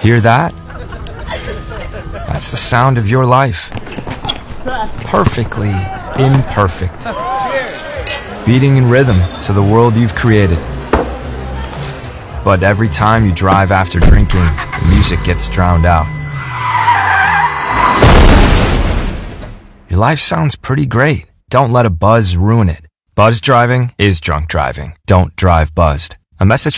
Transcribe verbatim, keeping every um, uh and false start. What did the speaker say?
Hear that? That's the sound of your life. Perfectly imperfect. Beating in rhythm to the world you've created. But every time you drive after drinking, the music gets drowned out. Your life sounds pretty great. Don't let a buzz ruin it. Buzz driving is drunk driving. Don't drive buzzed. A message